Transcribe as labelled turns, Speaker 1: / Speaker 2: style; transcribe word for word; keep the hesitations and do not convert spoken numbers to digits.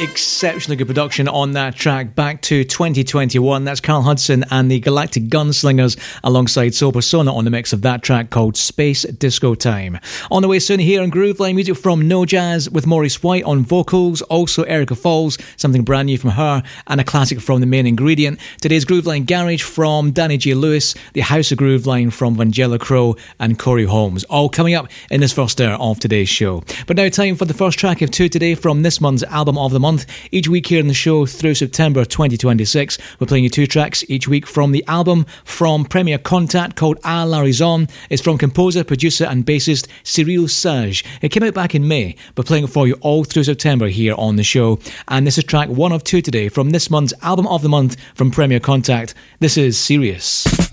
Speaker 1: Exceptionally good production on that track back to twenty twenty-one. That's Carl Hudson and the Galactic Gunslingers alongside Soul Persona on the mix of that track called Space Disco Time. On the way soon here on Grooveline, music from No Jazz with Maurice White on vocals, also Erica Falls, something brand new from her, and a classic from The Main Ingredient. Today's Grooveline Garage from Danny J. Lewis, the House of Grooveline from Vangela Crow and Corey Holmes, all coming up in this first hour of today's show. But now time for the first track of two today from this month's Album of the Month. Each week here in the show through September twenty twenty-six, we're playing you two tracks each week from the album from Premier Contact called A La Raison. It's from composer, producer and bassist Cyril Sage. It came out back in May, but playing it for you all through September here on the show. And this is track one of two today from this month's Album of the Month from Premier Contact. This is Serious.